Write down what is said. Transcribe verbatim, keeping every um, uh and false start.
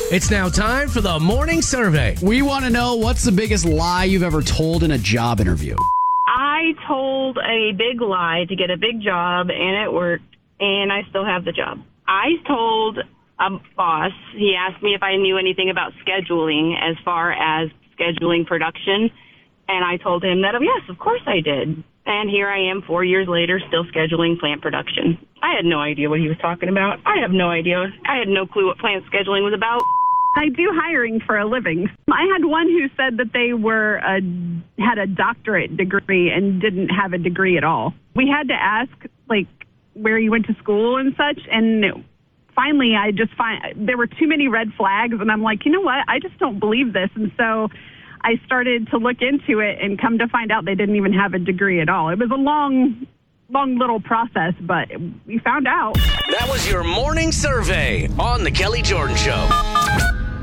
It's now time for the morning survey. We want to know, what's the biggest lie you've ever told in a job interview? I told a big lie to get a big job, and it worked, and I still have the job. I told a boss, he asked me if I knew anything about scheduling as far as scheduling production, and I told him that, oh, yes, of course I did. And here I am four years later still scheduling plant production. I had no idea what he was talking about. I have no idea. I had no clue what plant scheduling was about. I do hiring for a living. I had one who said that they were a, had a doctorate degree and didn't have a degree at all. We had to ask, like, where you went to school and such, and finally I just find there were too many red flags, and I'm like, you know what? I just don't believe this. And so I started to look into it and come to find out they didn't even have a degree at all. It was a long, long little process, but we found out. That was your morning survey on The Kelly Jordan Show.